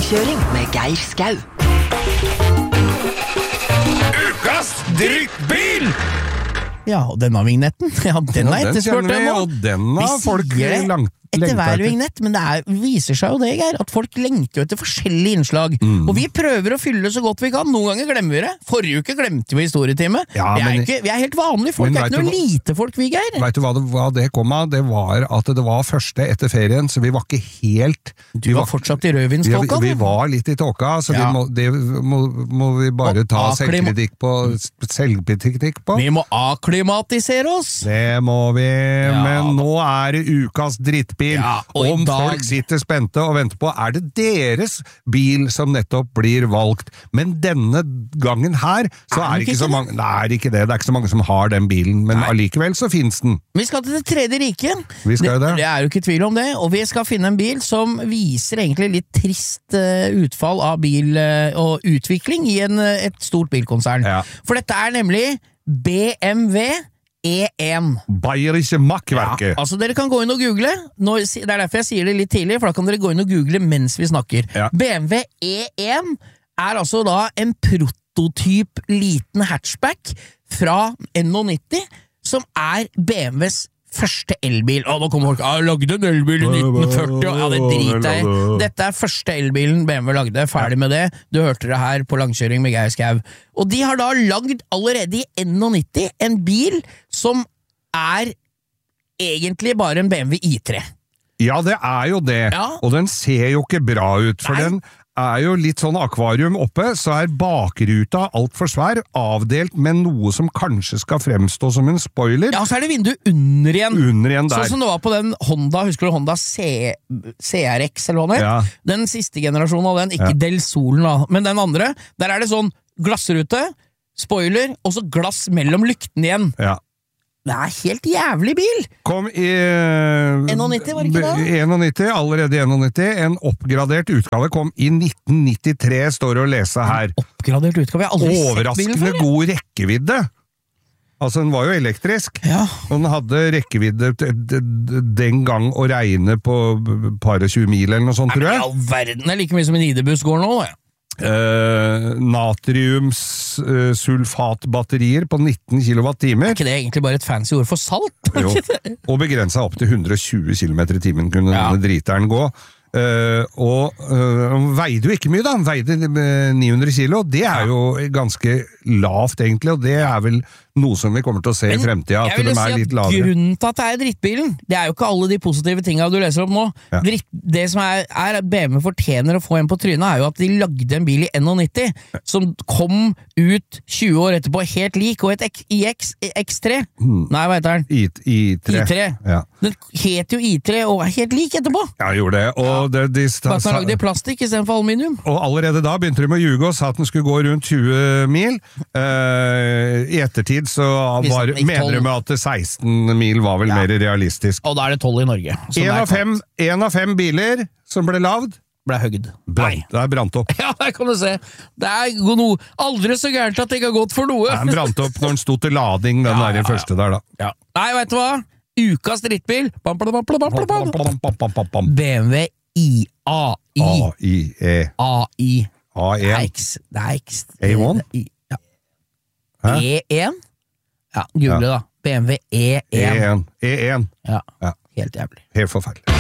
Langkjøring med Geir Skau. Ukas drittbil! Ja, og denne vignetten, den er etterspurt den nå. og den har folk langt etter hver vignett, men det viser seg jo det, Geir, at folk lengter jo etter forskjellige innslag. Og vi prøver å fylle så godt vi kan. Noen ganger glemmer vi det. Forrige uke glemte vi historietime. Ja, vi er helt vanlige folk, det er ikke noe lite folk vi, Geir. Vet du hva det kom av? Det var at det var første etter ferien, så vi var ikke helt... Du var fortsatt i rødvinståka? Vi var litt i tåka, så det må vi bare ta selvkritikk på. Vi må akklimatisere oss. Det må vi, men nå er det ukas drittbil. Om folk sitter spente og venter på, er det deres bil som nettopp blir valgt. Men denne gangen her, så er det ikke så mange, det er ikke så mange som har den bilen, men allikevel så finnes den. Vi skal til det tredje riket. Vi skal det. Det er jo ikke tvil om det, og vi skal finne en bil som viser egentlig litt trist utfall av bil og utvikling i et stort bilkonsern. For dette er nemlig BMW E1. Bayerische Mackwerke. Altså dere kan gå inn og google, det er derfor jeg sier det litt tidlig, for da kan dere gå inn og google mens vi snakker. BMW E1 er altså da en prototyp liten hatchback fra N90, som er BMWs første elbil. Nå kommer folk, lagde en elbil i 1940, det driter jeg. Dette er første elbilen BMW lagde, ferdig med det. Du hørte det her på Langkjøring med Geir Skau. Og de har da lagd allerede i N90 en bil som er egentlig bare en BMW i3. Ja, det er jo det. Og den ser jo ikke bra ut, for den er jo litt sånn akvarium oppe, så er bakruta alt for svær, avdelt med noe som kanskje skal fremstå som en spoiler. Ja, så er det vindu under igjen. Under igjen der. Sånn som det var på den Honda, husker du Honda CRX, eller hva det er? Den siste generasjonen av den, ikke Del Solen da, men den andre, der er det sånn glassrute, spoiler, og så glass mellom lykten igjen. Ja. Det er helt jævlig bil! Kom i... N90, var det ikke det? N90, allerede N90. En oppgradert utgave kom i 1993, står det å lese her. Oppgradert utgave? Jeg har aldri sett bilen før. Overraskende god rekkevidde. Altså, den var jo elektrisk. Og den hadde rekkevidde den gang å regne på par og 20 mil eller noe sånt, tror jeg. Ja, verden er like mye som en ID-buss går nå, ja. Natriumsulfatbatterier på 19 kWh. Er ikke det egentlig bare et fancy ord for salt? Jo, og begrenset opp til 120 km i timen kunne denne driteren gå. Veide jo ikke mye da, han veide 900 kilo, det er jo ganske lavt egentlig, og det er vel noe som vi kommer til å se i fremtiden, at de er litt lavere. Grunnen til at det er drittbilen, det er jo ikke alle de positive tingene du leser opp nå. Det som er at BMW fortjener å få en på trynet, er jo at de lagde en bil i N90, som kom ut 20 år etterpå helt lik, og et X3. Nei, hva heter den? I3. Den het jo I3, og er helt lik etterpå. Ja, gjorde det. Og Bare den lagde i plastikk i stedet for aluminium. Og allerede da begynte de å ljuge og sa at den skulle gå rundt 20 mil. I ettertid så mener de at 16 mil var vel mer realistisk. Og da er det 12 i Norge. En av fem biler som ble lavd, ble høgd. Det er brant opp. Ja, det kan du se. Det er noe aldri så gærent at det ikke har gått for noe. Den brant opp når den stod til lading, den der første der da. Nei, vet du hva? Ukas drittbil. BMW AI. Det er X. A1? E1? Ja, google da. BMW E1. E1. Ja, helt jævlig. Helt forferdelig.